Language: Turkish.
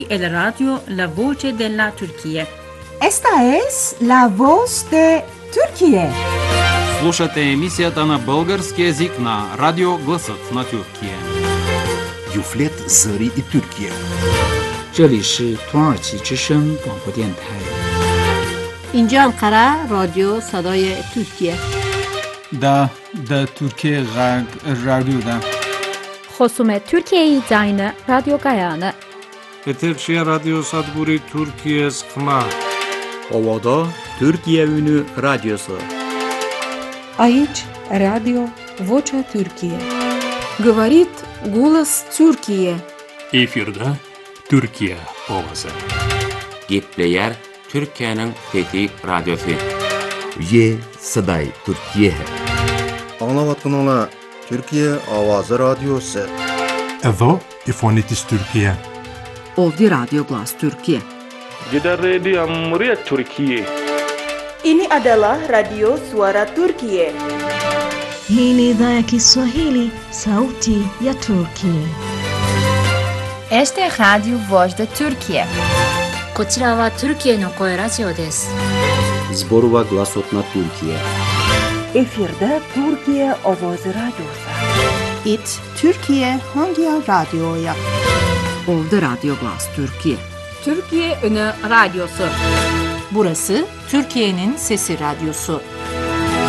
El radio La Voce della Turquía. Esta es la voz de Turquía. Слушате емисията на български език на Радио Гласът на Türkiye. Юфлет Зари и Türkiye. 这里是土耳其之声广播电台。 اینجا انقره رادیو صدای ترکیه. دا Türkiye رادیو خصوم Türkiye Zayne Radyo Gayane. Etekşehir Radyo Sadburi Türkiye Skma. Ovada Türkiye Ünü Radyosu. Aici Radio Vocea Türkiye. Говорит голос Türkiye. Efirde Türkiye ovası. Gepleyer Türkiye'nin fethi radyosu. Ye Saday Türkiye. Anlavatın Türkiye Avazı Radyosu. Evo İfonitis Türkiye. Ovdi Radyo Glas Türkiye. Jeddah Radio Meriah Türkiye. Ini adalah Radio Suara Turkiye. Hii ni idhaa ya Kiswahili, Sauti ya Turkiye. Este Radio Voz de Turkiye. こちらはTürkiyeの声ラジオです。 Zborova Glasotna Türkiye. Efirde Türkiye Ovoz Radyosu. It Türkiye Hangi Radyo'ya? Ovdi Radyo Glas Türkiye. Türkiye Ünü Radyosu. Burası Türkiye'nin Sesi Radyosu.